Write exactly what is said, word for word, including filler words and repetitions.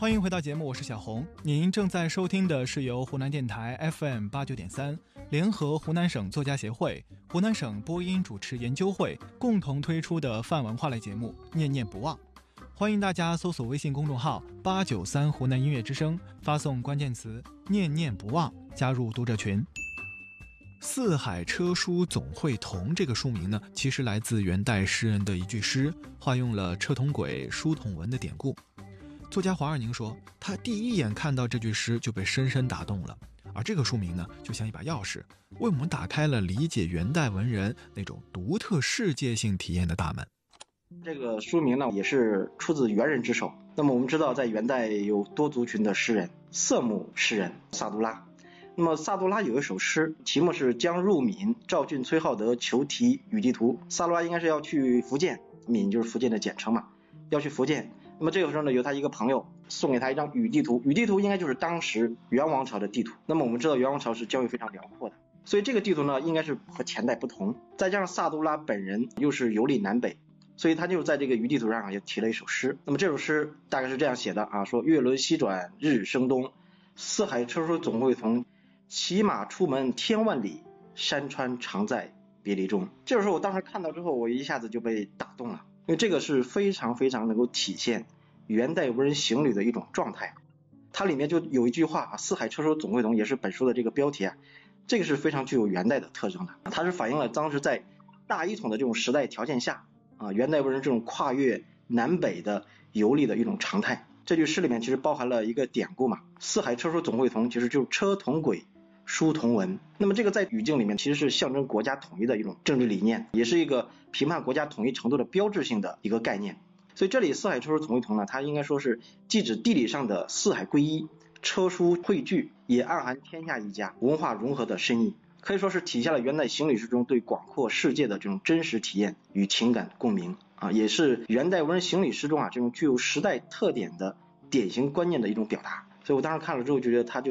欢迎回到节目，我是小红。您正在收听的是由湖南电台 F M 八九点三联合湖南省作家协会、湖南省播音主持研究会共同推出的泛文化类节目《念念不忘》。欢迎大家搜索微信公众号八九三湖南音乐之声，发送关键词念念不忘加入读者群。四海车书总会同这个书名呢，其实来自元代诗人的一句诗，化用了车同轨书同文的典故。作家黄二宁说，他第一眼看到这句诗就被深深打动了，而这个书名呢，就像一把钥匙，为我们打开了理解元代文人那种独特世界性体验的大门。 这个书名呢，也是出自元人之手。那么我们知道，在元代有多族群的诗人，色目诗人萨都拉。那么萨都拉有一首诗，题目是将入闽，赵郡崔浩德求题与地图。萨都拉应该是要去福建，闽就是福建的简称嘛，要去福建。那么这个时候呢，由他一个朋友送给他一张雨地图，雨地图应该就是当时元王朝的地图。那么我们知道元王朝是疆域非常辽阔的，所以这个地图呢，应该是和前代不同。再加上萨都拉本人又是游历南北，所以他就在这个雨地图上也提了一首诗。那么这首诗大概是这样写的啊，说月轮西转日升东，四海车书总会同，骑马出门天万里，山川常在别离中。这首诗我当时看到之后，我一下子就被打动了，因为这个是非常非常能够体现元代文人行旅的一种状态。它里面就有一句话啊，四海车书总会同，也是本书的这个标题啊，这个是非常具有元代的特征的。它是反映了当时在大一统的这种时代条件下啊，元代文人这种跨越南北的游历的一种常态。这句诗里面其实包含了一个典故嘛，四海车书总会同，其实就是车同轨书同文。那么这个在语境里面其实是象征国家统一的一种政治理念，也是一个评判国家统一程度的标志性的一个概念。所以这里四海车书总会同呢，它应该说是既指地理上的四海归一，车书汇聚，也暗含天下一家，文化融合的深意，可以说是体现了元代行旅诗中对广阔世界的这种真实体验与情感共鸣啊，也是元代文人行旅诗中啊这种具有时代特点的典型观念的一种表达。所以我当时看了之后就觉得它就